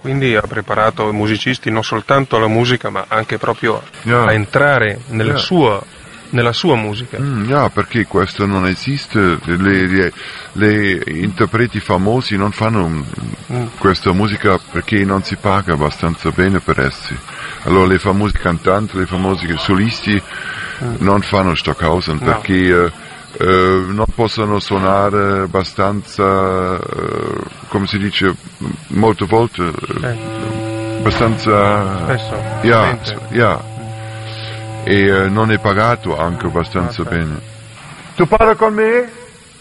quindi ha preparato i musicisti non soltanto alla musica, ma anche proprio a entrare nella sua musica. Perché questo non esiste, le interpreti famosi non fanno questa musica perché non si paga abbastanza bene per essi. Allora le famosi cantanti, le famosi solisti non fanno Stockhausen perché non possono suonare abbastanza, come si dice, molte volte, abbastanza spesso. E non è pagato anche abbastanza bene. Tu parli con me? È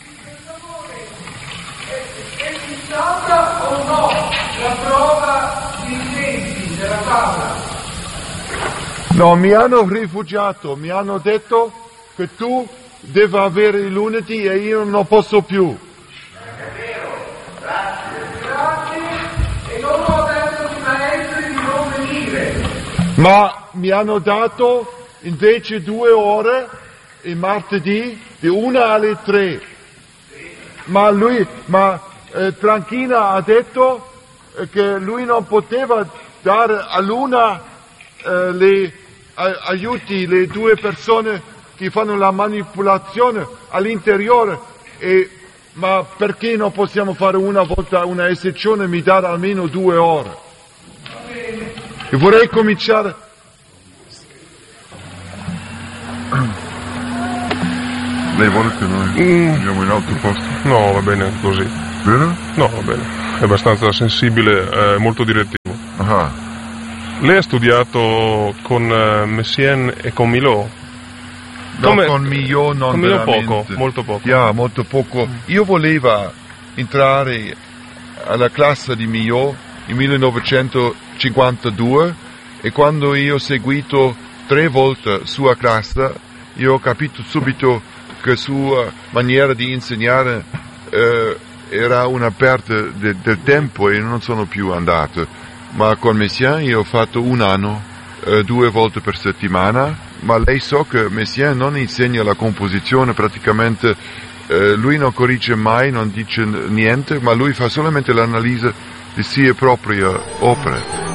stata o no la prova di tempi della tavola? No, mi hanno rifugiato, mi hanno detto che tu devi avere il lunedì e io non posso più. È vero, grazie. E loro ho detto ai maestri di non venire. Ma mi hanno dato invece 2 ore il martedì di 1 alle 3. Ma Tranchina ha detto che lui non poteva dare all'una le aiuti, le 2 persone che fanno la manipolazione all'interiore, ma perché non possiamo fare una volta una eccezione e mi dare almeno 2 ore? E vorrei cominciare. Lei vuole che noi andiamo in altro posto? No, va bene così. Bene? No, va bene. È abbastanza sensibile, molto direttivo. Lei ha studiato con Messiaen e con Milhaud? Con Milhaud non con veramente. Poco, molto poco. Molto poco. Io volevo entrare alla classe di Milhaud nel 1952 e quando io ho seguito 3 volte sua classe, io ho capito subito che sua maniera di insegnare era una perdita del tempo e non sono più andato. Ma con Messiaen io ho fatto 1 anno, 2 volte per settimana, ma lei sa che Messiaen non insegna la composizione praticamente, lui non corregge mai, non dice niente, ma lui fa solamente l'analisi di sue proprie opere.